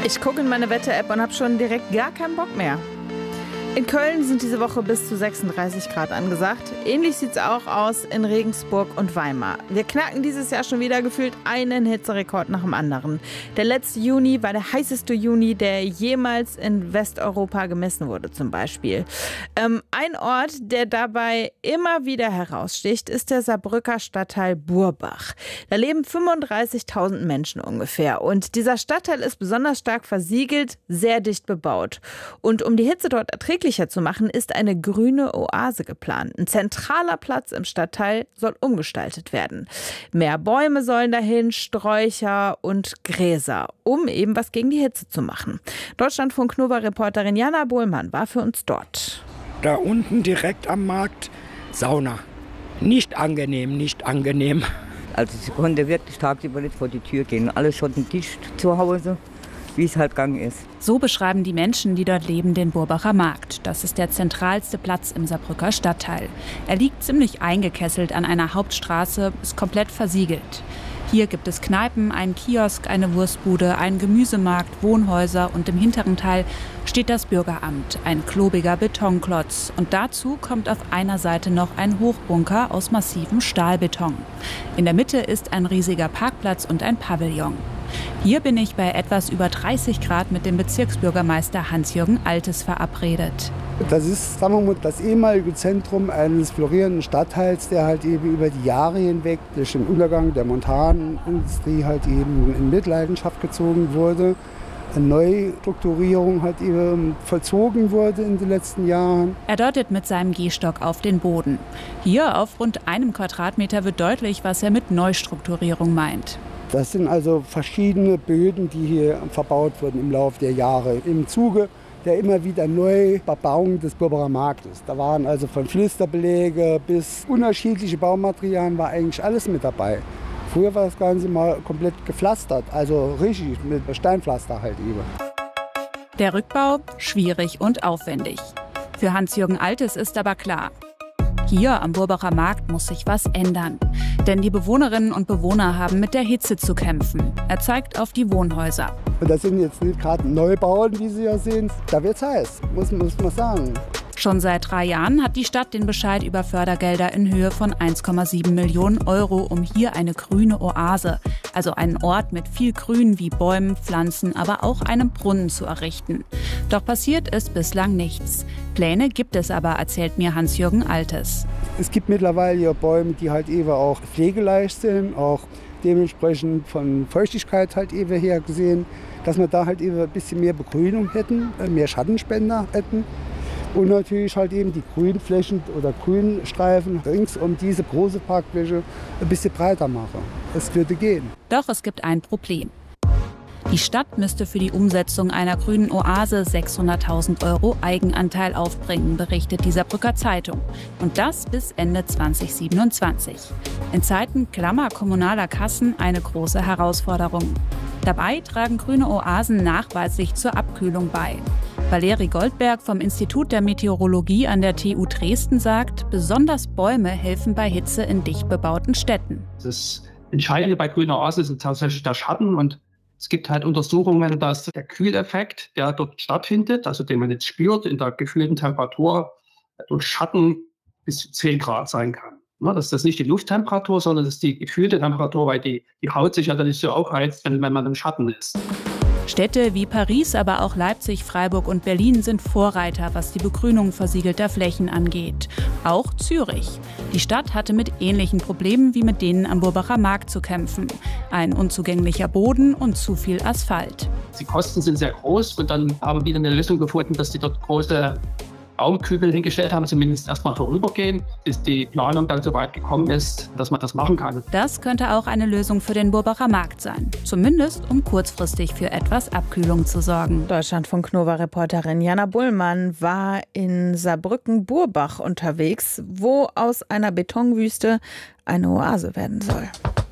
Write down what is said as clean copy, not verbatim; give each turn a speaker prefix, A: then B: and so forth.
A: Ich gucke in meine Wetter-App und habe schon direkt gar keinen Bock mehr. In Köln sind diese Woche bis zu 36 Grad angesagt. Ähnlich sieht es auch aus in Regensburg und Weimar. Wir knacken dieses Jahr schon wieder gefühlt einen Hitzerekord nach dem anderen. Der letzte Juni war der heißeste Juni, der jemals in Westeuropa gemessen wurde zum Beispiel. Ein Ort, der dabei immer wieder heraussticht, ist der Saarbrücker Stadtteil Burbach. Da leben 35.000 Menschen ungefähr. Und dieser Stadtteil ist besonders stark versiegelt, sehr dicht bebaut. Und um die Hitze dort erträglicher zu machen, ist eine grüne Oase geplant. Ein zentraler Platz im Stadtteil soll umgestaltet werden. Mehr Bäume sollen dahin, Sträucher und Gräser, um eben was gegen die Hitze zu machen. Deutschlandfunk-Nova-Reporterin Jana Bohlmann war für uns dort.
B: Da unten direkt am Markt Sauna. Nicht angenehm, nicht angenehm.
C: Also sie konnte wirklich tagsüber nicht vor die Tür gehen. Alles schottendicht zu Hause, wie es halt gegangen ist.
D: So beschreiben die Menschen, die dort leben, den Burbacher Markt. Das ist der zentralste Platz im Saarbrücker Stadtteil. Er liegt ziemlich eingekesselt an einer Hauptstraße, ist komplett versiegelt. Hier gibt es Kneipen, einen Kiosk, eine Wurstbude, einen Gemüsemarkt, Wohnhäuser und im hinteren Teil steht das Bürgeramt, ein klobiger Betonklotz. Und dazu kommt auf einer Seite noch ein Hochbunker aus massivem Stahlbeton. In der Mitte ist ein riesiger Parkplatz und ein Pavillon. Hier bin ich bei etwas über 30 Grad mit dem Bezirksbürgermeister Hans-Jürgen Altes verabredet.
E: Das ist, sagen wir mal, das ehemalige Zentrum eines florierenden Stadtteils, der halt eben über die Jahre hinweg durch den Untergang der Montanindustrie halt eben in Mitleidenschaft gezogen wurde. Eine Neustrukturierung halt eben vollzogen wurde in den letzten Jahren.
D: Er deutet mit seinem Gehstock auf den Boden. Hier auf rund 1 Quadratmeter wird deutlich, was er mit Neustrukturierung meint.
E: Das sind also verschiedene Böden, die hier verbaut wurden im Laufe der Jahre. Im Zuge der immer wieder Neubebauung des Burbacher Marktes. Da waren also von Pflasterbelege bis unterschiedliche Baumaterialien, war eigentlich alles mit dabei. Früher war das Ganze mal komplett gepflastert, also richtig mit Steinpflaster halt eben.
D: Der Rückbau schwierig und aufwendig. Für Hans-Jürgen Altes ist aber klar: Hier am Burbacher Markt muss sich was ändern. Denn die Bewohnerinnen und Bewohner haben mit der Hitze zu kämpfen. Er zeigt auf die Wohnhäuser.
E: Und das sind jetzt nicht gerade Neubauten, wie Sie ja sehen. Da wird's heiß, muss man sagen.
D: Schon seit 3 Jahren hat die Stadt den Bescheid über Fördergelder in Höhe von 1,7 Millionen Euro, um hier eine grüne Oase, also einen Ort mit viel Grün wie Bäumen, Pflanzen, aber auch einem Brunnen zu errichten. Doch passiert ist bislang nichts. Pläne gibt es aber, erzählt mir Hans-Jürgen Altes.
E: Es gibt mittlerweile ja Bäume, die halt eben auch pflegeleicht sind, auch dementsprechend von Feuchtigkeit halt eben her gesehen, dass wir da halt eben ein bisschen mehr Begrünung hätten, mehr Schattenspender hätten. Und natürlich halt eben die Grünflächen oder Grünstreifen rings um diese große Parkfläche ein bisschen breiter machen. Es würde gehen.
D: Doch es gibt ein Problem. Die Stadt müsste für die Umsetzung einer grünen Oase 600.000 € Eigenanteil aufbringen, berichtet die Saarbrücker Zeitung. Und das bis Ende 2027. In Zeiten klammer kommunaler Kassen eine große Herausforderung. Dabei tragen grüne Oasen nachweislich zur Abkühlung bei. Valerie Goldberg vom Institut der Meteorologie an der TU Dresden sagt, besonders Bäume helfen bei Hitze in dicht bebauten Städten.
F: Das Entscheidende bei grüner Oase ist tatsächlich der Schatten, und es gibt halt Untersuchungen, dass der Kühleffekt, der dort stattfindet, also den man jetzt spürt in der gefühlten Temperatur, durch Schatten bis zu 10 Grad sein kann. Das ist nicht die Lufttemperatur, sondern das ist die gefühlte Temperatur, weil die Haut sich ja dann nicht so aufheizt, wenn man im Schatten ist.
D: Städte wie Paris, aber auch Leipzig, Freiburg und Berlin sind Vorreiter, was die Begrünung versiegelter Flächen angeht. Auch Zürich. Die Stadt hatte mit ähnlichen Problemen wie mit denen am Burbacher Markt zu kämpfen. Ein unzugänglicher Boden und zu viel Asphalt.
F: Die Kosten sind sehr groß, und dann haben wir wieder eine Lösung gefunden, dass die dort große Baumkübel hingestellt haben, zumindest erstmal vorübergehen, bis die Planung dann so weit gekommen ist, dass man das machen kann.
D: Das könnte auch eine Lösung für den Burbacher Markt sein. Zumindest, um kurzfristig für etwas Abkühlung zu sorgen.
A: Deutschlandfunk-Nova-Reporterin Jana Bohlmann war in Saarbrücken-Burbach unterwegs, wo aus einer Betonwüste eine Oase werden soll.